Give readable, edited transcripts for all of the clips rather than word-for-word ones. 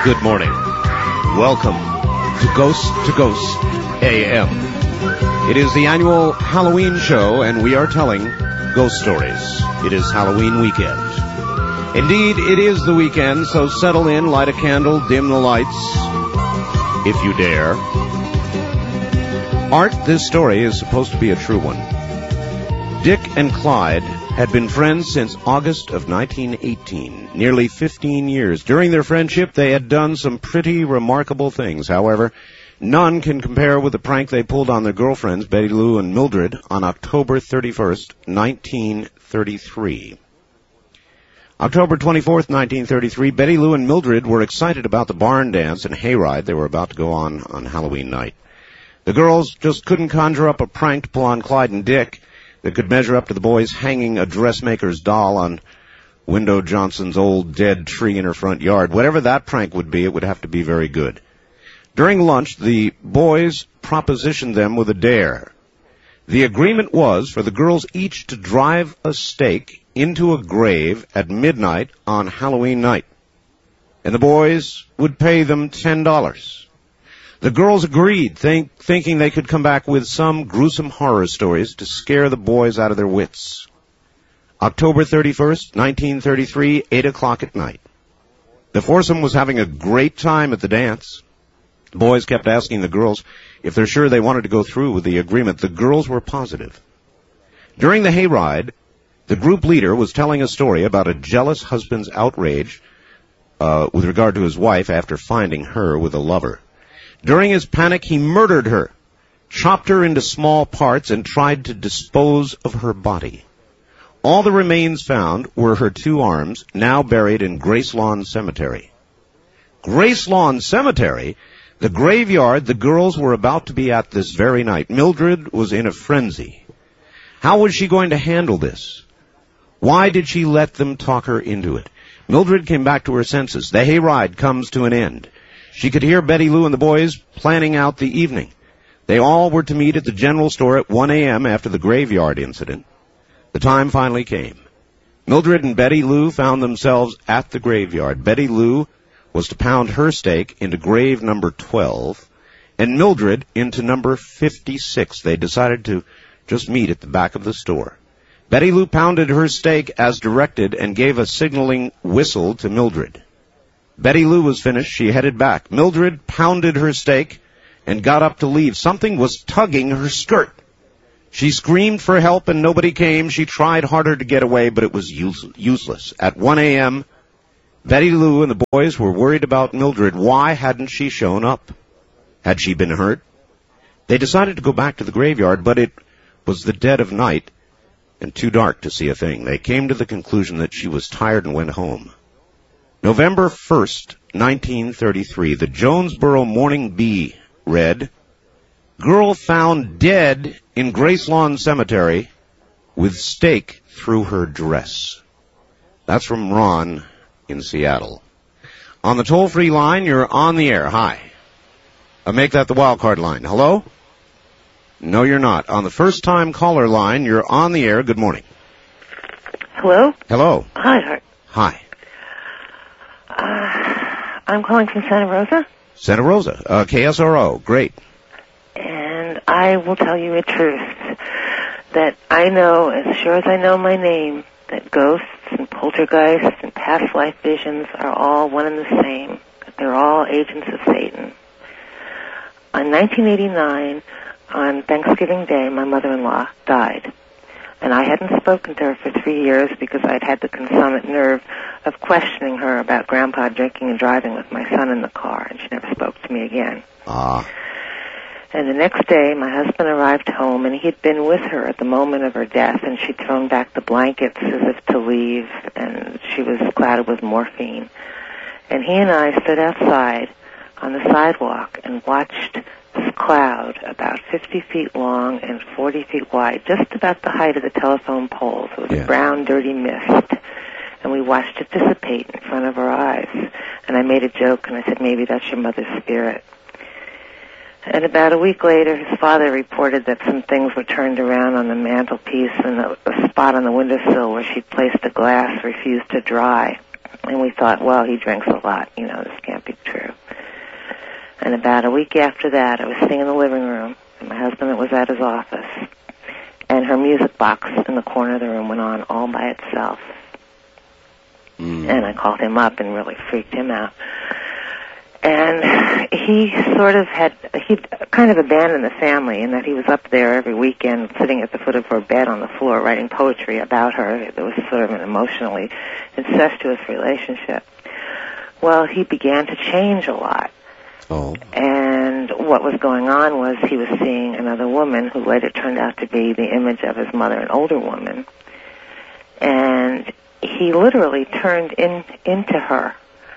Good morning. Welcome to Ghost AM. It is the annual Halloween show, and we are telling ghost stories. It is Halloween weekend. Indeed, it is the weekend, so settle in, light a candle, dim the lights, if you dare. Art, this story is supposed to be a true one. Dick and Clyde had been friends since August of 1918, nearly 15 years. During their friendship, they had done some pretty remarkable things. However, none can compare with the prank they pulled on their girlfriends, Betty Lou and Mildred, on October 31st, 1933. October 24th, 1933, Betty Lou and Mildred were excited about the barn dance and hayride they were about to go on Halloween night. The girls just couldn't conjure up a prank to pull on Clyde and Dick that could measure up to the boys hanging a dressmaker's doll on Window Johnson's old dead tree in her front yard. Whatever that prank would be, it would have to be very good. During lunch, the boys propositioned them with a dare. The agreement was for the girls each to drive a stake into a grave at midnight on Halloween night, and the boys would pay them $10. The girls agreed, thinking they could come back with some gruesome horror stories to scare the boys out of their wits. October 31st, 1933, 8 o'clock at night. The foursome was having a great time at the dance. The boys kept asking the girls if they're sure they wanted to go through with the agreement. The girls were positive. During the hayride, the group leader was telling a story about a jealous husband's outrage with regard to his wife after finding her with a lover. During his panic, he murdered her, chopped her into small parts, and tried to dispose of her body. All the remains found were her two arms, now buried in Gracelawn Cemetery. Gracelawn Cemetery? The graveyard the girls were about to be at this very night. Mildred was in a frenzy. How was she going to handle this? Why did she let them talk her into it? Mildred came back to her senses. The hayride comes to an end. She could hear Betty Lou and the boys planning out the evening. They all were to meet at the general store at 1 a.m. after the graveyard incident. The time finally came. Mildred and Betty Lou found themselves at the graveyard. Betty Lou was to pound her stake into grave number 12, and Mildred into number 56. They decided to just meet at the back of the store. Betty Lou pounded her stake as directed and gave a signaling whistle to Mildred. Betty Lou was finished. She headed back. Mildred pounded her stake and got up to leave. Something was tugging her skirt. She screamed for help and nobody came. She tried harder to get away, but it was useless. At 1 a.m., Betty Lou and the boys were worried about Mildred. Why hadn't she shown up? Had she been hurt? They decided to go back to the graveyard, but it was the dead of night and too dark to see a thing. They came to the conclusion that she was tired and went home. November 1st, 1933, the Jonesboro Morning Bee read, "Girl found dead in Gracelawn Cemetery with stake through her dress." That's from Ron in Seattle. On the toll-free line, you're on the air. Hi. Make that the wild card line. Hello? No, you're not. On the first-time caller line, you're on the air. Good morning. Hello? Hello. Hi, Hart. Hi. I'm calling from Santa Rosa. Santa Rosa. KSRO. Great. And I will tell you a truth that I know, as sure as I know my name, that ghosts and poltergeists and past life visions are all one and the same. They're all agents of Satan. In 1989, on Thanksgiving Day, my mother-in-law died. And I hadn't spoken to her for 3 years because I'd had the consummate nerve of questioning her about Grandpa drinking and driving with my son in the car, and she never spoke to me again. And the next day, my husband arrived home, and he'd been with her at the moment of her death, and she'd thrown back the blankets as if to leave, and she was clouded with morphine. And he and I stood outside on the sidewalk and watched this cloud about 50 feet long and 40 feet wide, just about the height of the telephone poles. It was brown, dirty mist. And we watched it dissipate in front of our eyes. And I made a joke, and I said, maybe that's your mother's spirit. And about a week later, his father reported that some things were turned around on the mantelpiece, and a spot on the windowsill where she'd placed the glass refused to dry. And we thought, well, he drinks a lot. You know, this can't be true. And about a week after that, I was sitting in the living room, and my husband was at his office, and her music box in the corner of the room went on all by itself. And I called him up and really freaked him out. And he'd kind of abandoned the family in that he was up there every weekend sitting at the foot of her bed on the floor writing poetry about her. There was sort of an emotionally incestuous relationship. Well, he began to change a lot. Oh. And what was going on was he was seeing another woman who later turned out to be the image of his mother, an older woman. And he literally turned into her.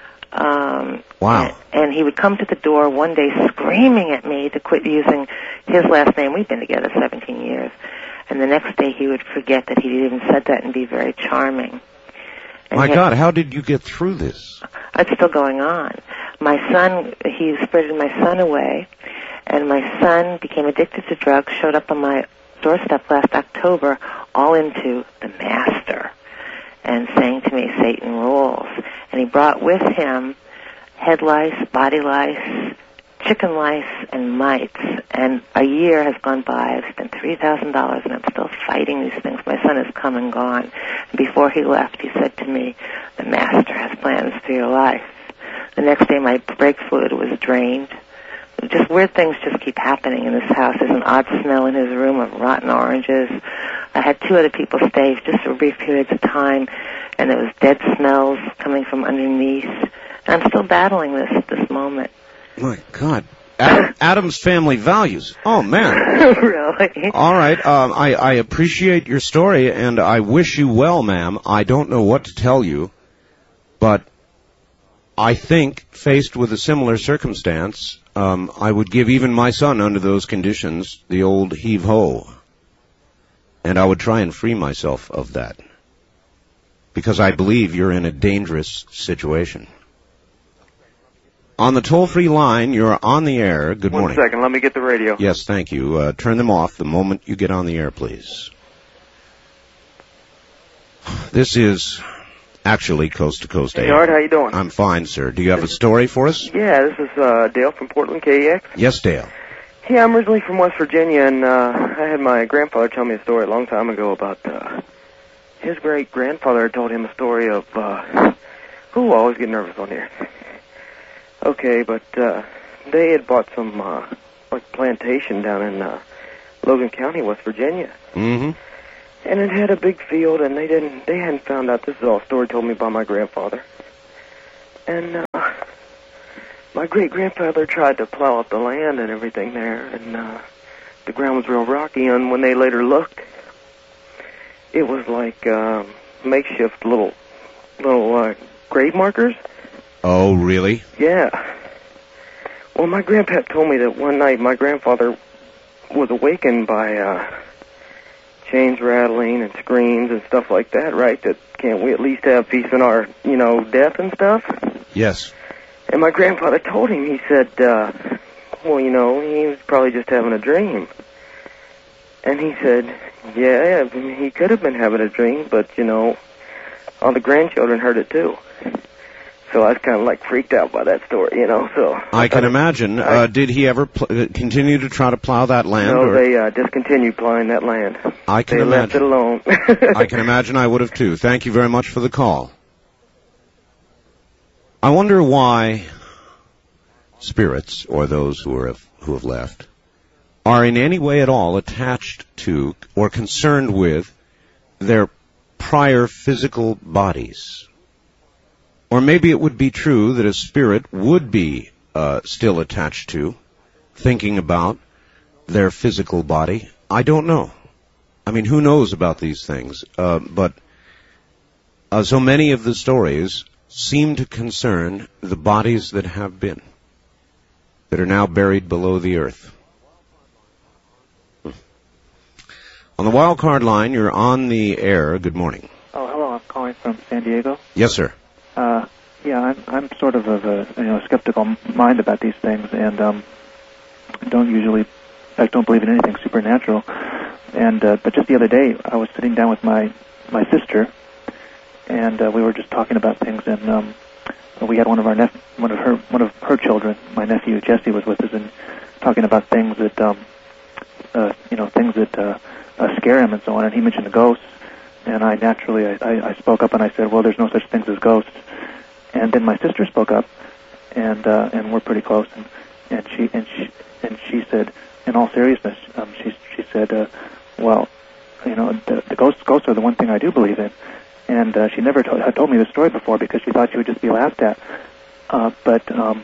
Wow. And he would come to the door one day screaming at me to quit using his last name. We've been together 17 years. And the next day he would forget that he'd even said that and be very charming. And My God, how did you get through this? It's still going on. My son, he spirited my son away, and my son became addicted to drugs, showed up on my doorstep last October, all into the master, and saying to me, Satan rules. And he brought with him head lice, body lice, chicken lice, and mites. And a year has gone by. I've spent $3,000, and I'm still fighting these things. My son has come and gone. And before he left, he said to me, the master has plans for your life. The next day, my brake fluid was drained. Just weird things just keep happening in this house. There's an odd smell in his room of rotten oranges. I had 2 other people stay just for brief periods of time, and there was dead smells coming from underneath. And I'm still battling this at this moment. My God. Adam's family values. Oh, man. Really? All right. I appreciate your story, and I wish you well, ma'am. I don't know what to tell you, but I think, faced with a similar circumstance, I would give even my son, under those conditions, the old heave-ho. And I would try and free myself of that. Because I believe you're in a dangerous situation. On the toll-free line, you're on the air. Good morning. 1 second, let me get the radio. Yes, thank you. Turn them off the moment you get on the air, please. This is actually Coast to Coast AM. Hey, Art, how you doing? I'm fine, sir. Do you have a story for us? Yeah, this is Dale from Portland, KEX. Yes, Dale. Yeah, I'm originally from West Virginia, and I had my grandfather tell me a story a long time ago about his great-grandfather had told him a story of... I always get nervous on here. Okay, but they had bought some plantation down in Logan County, West Virginia. Mm-hmm. And it had a big field, and they hadn't found out. This is all a story told me by my grandfather. And my great-grandfather tried to plow up the land and everything there, and the ground was real rocky, and when they later looked, it was like makeshift little grave markers. Oh, really? Yeah. Well, my grandpa told me that one night my grandfather was awakened by chains rattling and screams and stuff like that, right? That can't we at least have peace in our, death and stuff? Yes. And my grandfather told him, he said, well, he was probably just having a dream. And he said, yeah, he could have been having a dream, but, all the grandchildren heard it too. So I was kind of like freaked out by that story, so... I can imagine. Did he ever continue to try to plow that land? No, or? They discontinued plowing that land. I can imagine. They left it alone. I can imagine I would have too. Thank you very much for the call. I wonder why spirits, or those who have left, are in any way at all attached to or concerned with their prior physical bodies. Or maybe it would be true that a spirit would be still attached to, thinking about their physical body. I don't know. I mean, who knows about these things? But so many of the stories seem to concern the bodies that have been, that are now buried below the earth. On the wild card line, you're on the air. Good morning. Oh, hello. I'm calling from San Diego. Yes, sir. Yeah, I'm sort of a skeptical mind about these things, and don't believe in anything supernatural. And but just the other day, I was sitting down with my sister, and we were just talking about things, and we had one of her children, my nephew Jesse, was with us and talking about things that scare him and so on. And he mentioned the ghosts, and I naturally I spoke up and I said, well, there's no such things as ghosts. And then my sister spoke up, and we're pretty close, and she said, in all seriousness, she said, well, the ghosts are the one thing I do believe in. And she never had told me this story before because she thought she would just be laughed at. But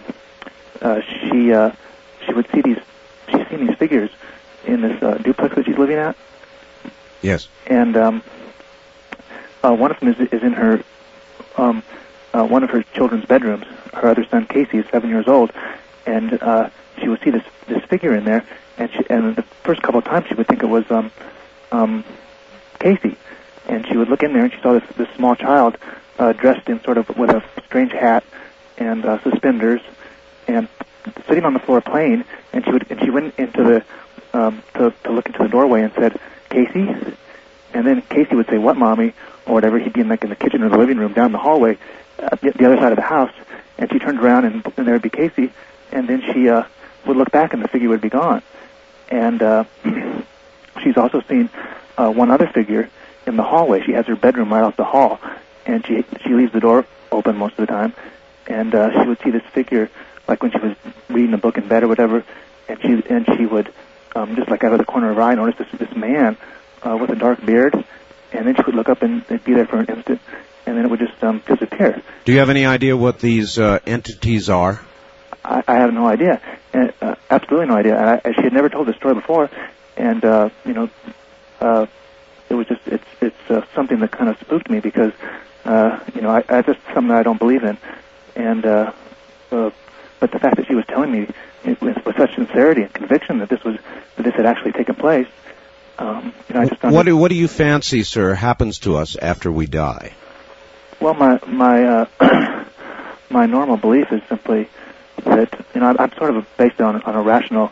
she would see she's seen these figures in this duplex that she's living at. Yes. And one of them is in her one of her children's bedrooms. Her other son Casey is 7 years old, and she would see this figure in there, and the first couple of times she would think it was Casey. And she would look in there, and she saw this small child dressed in sort of with a strange hat and suspenders, and sitting on the floor playing. And she went into the to look into the doorway and said, "Casey." And then Casey would say, "What, Mommy?" or whatever. He'd be in the kitchen or the living room down the hallway, the other side of the house. And she turned around, and there would be Casey. And then she would look back, and the figure would be gone. And she's also seen one other figure in the hallway. She has her bedroom right off the hall, and she leaves the door open most of the time, and she would see this figure like when she was reading a book in bed or whatever, and she would just like out of the corner of her eye notice this man with a dark beard, and then she would look up and it'd be there for an instant, and then it would just disappear. Do you have any idea what these entities are? I have no idea, absolutely no idea. She had never told this story before, and it was just it's something that kind of spooked me because I just something that I don't believe in, and but the fact that she was telling me with such sincerity and conviction that this had actually taken place, I just what do you fancy, sir, happens to us after we die? Well, my my normal belief is simply that I'm sort of based on a rational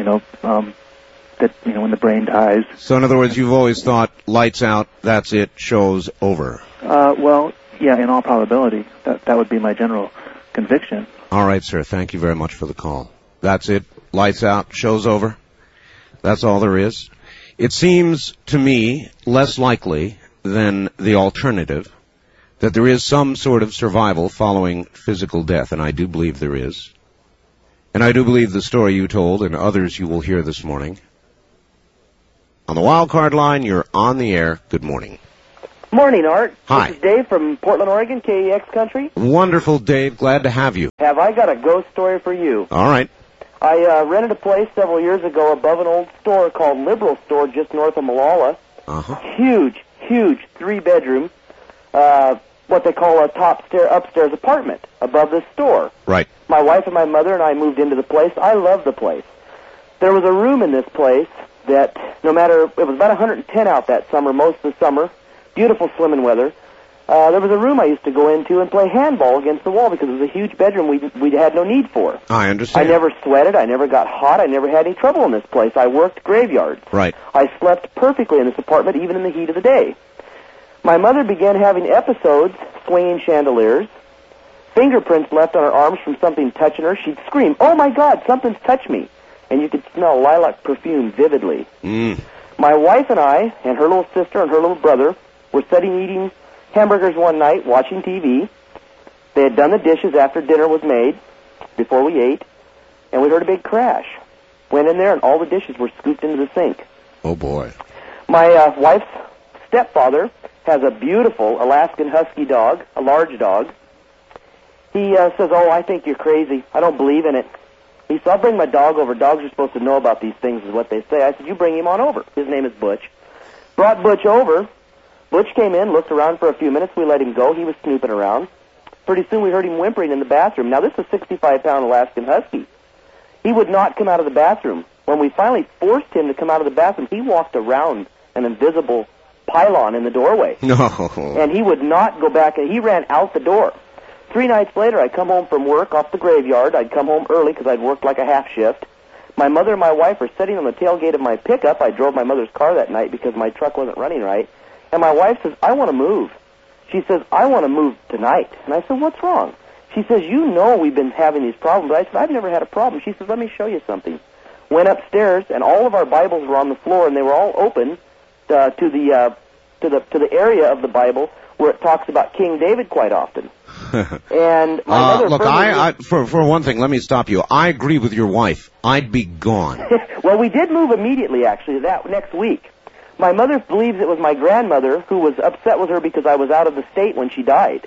that when the brain dies. So in other words, you've always thought lights out, that's it, show's over. Well, yeah, in all probability, that would be my general conviction. All right, sir. Thank you very much for the call. That's it. Lights out, show's over. That's all there is. It seems to me less likely than the alternative that there is some sort of survival following physical death, and I do believe there is. And I do believe the story you told and others you will hear this morning. On the wild card line, you're on the air. Good morning. Morning, Art. Hi. This is Dave from Portland, Oregon, KEX Country. Wonderful, Dave. Glad to have you. Have I got a ghost story for you? All right. I rented a place several years ago above an old store called Liberal Store just north of Malala. Uh-huh. Huge 3-bedroom, what they call a upstairs apartment above the store. Right. My wife and my mother and I moved into the place. I love the place. There was a room in this place that no matter, it was about 110 out that summer, most of the summer, beautiful swimming weather. There was a room I used to go into and play handball against the wall because it was a huge bedroom we had no need for. I understand. I never sweated. I never got hot. I never had any trouble in this place. I worked graveyards. Right. I slept perfectly in this apartment, even in the heat of the day. My mother began having episodes, swinging chandeliers, fingerprints left on her arms from something touching her. She'd scream, "Oh my God, something's touched me." And you could smell lilac perfume vividly. My wife and I, and her little sister and her little brother, were sitting eating hamburgers one night, watching TV. They had done the dishes after dinner was made, before we ate, and we heard a big crash. Went in there, and all the dishes were scooped into the sink. Oh, boy. My wife's stepfather has a beautiful Alaskan Husky dog, a large dog. He says, "Oh, I think you're crazy. I don't believe in it." He said, "I'll bring my dog over. Dogs are supposed to know about these things," is what they say. I said, "You bring him on over." His name is Butch. Brought Butch over. Butch came in, looked around for a few minutes. We let him go. He was snooping around. Pretty soon we heard him whimpering in the bathroom. Now, this is a 65-pound Alaskan Husky. He would not come out of the bathroom. When we finally forced him to come out of the bathroom, he walked around an invisible pylon in the doorway. No. And he would not go back. He ran out the door. 3 nights later, I'd come home from work off the graveyard. I'd come home early because I'd worked like a half shift. My mother and my wife are sitting on the tailgate of my pickup. I drove my mother's car that night because my truck wasn't running right. And my wife says, "I want to move." She says, "I want to move tonight." And I said, "What's wrong?" She says, you know we've been having these problems. I said, I've never had a problem. She says, let me show you something. Went upstairs, and all of our Bibles were on the floor, and they were all open to the area of the Bible where it talks about King David quite often. And my mother... Look, for one thing, let me stop you. I agree with your wife. I'd be gone. Well, we did move immediately, actually, that next week. My mother believes it was my grandmother who was upset with her because I was out of the state when she died.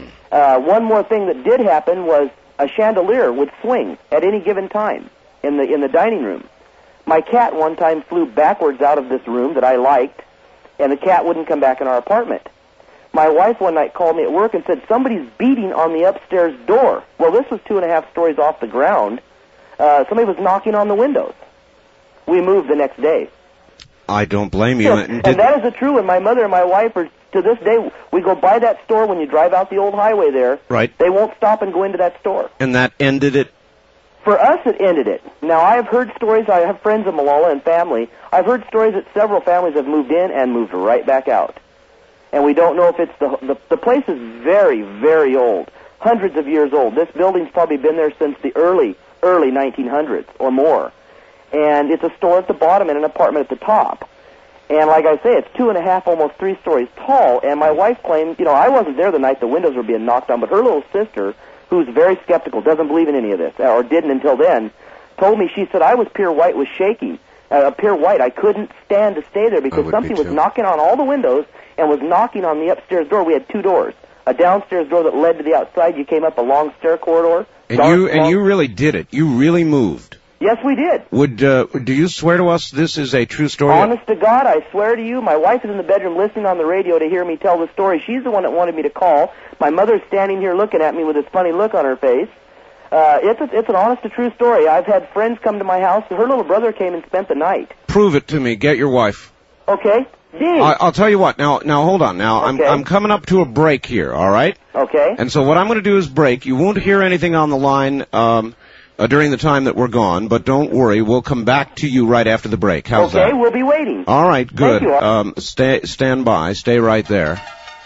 One more thing that did happen was a chandelier would swing at any given time in the dining room. My cat one time flew backwards out of this room that I liked, and the cat wouldn't come back in our apartment. My wife one night called me at work and said, somebody's beating on the upstairs door. Well, this was 2.5 stories off the ground. Somebody was knocking on the windows. We moved the next day. I don't blame you. And that is the true, and my mother and my wife are, to this day, we go by that store when you drive out the old highway there. Right. They won't stop and go into that store. And that ended it? For us, it ended it. Now, I have heard stories, I have friends in Malala and family. I've heard stories that several families have moved in and moved right back out. And we don't know if it's the place is very, very old. Hundreds of years old. This building's probably been there since the early 1900s or more. And it's a store at the bottom and an apartment at the top. And like I say, it's 2.5, almost 3 stories tall. And my wife claimed, I wasn't there the night the windows were being knocked on, but her little sister, who's very skeptical, doesn't believe in any of this, or didn't until then, told me, she said, I was pure white, was shaking. Pure white. I couldn't stand to stay there because something was knocking on all the windows and was knocking on the upstairs door. We had 2 doors. A downstairs door that led to the outside. You came up a long stair corridor. And you really did it. You really moved. Yes, we did. Do you swear to us this is a true story? Honest to God, I swear to you. My wife is in the bedroom listening on the radio to hear me tell the story. She's the one that wanted me to call. My mother's standing here looking at me with this funny look on her face. It's an honest to true story. I've had friends come to my house. Her little brother came and spent the night. Prove it to me. Get your wife. Okay. Dean. I'll tell you what. Now hold on. Now okay. I'm coming up to a break here. All right. Okay. And so what I'm going to do is break. You won't hear anything on the line during the time that we're gone, but don't worry. We'll come back to you right after the break. How's that? Okay. We'll be waiting. All right. Good. Thank you. Stand by. Stay right there.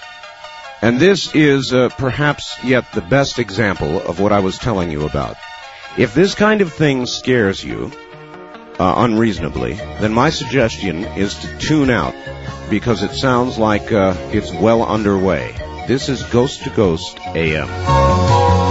And this is perhaps yet the best example of what I was telling you about. If this kind of thing scares you unreasonably, then my suggestion is to tune out, because it sounds like it's well underway. This is Ghost to Ghost AM.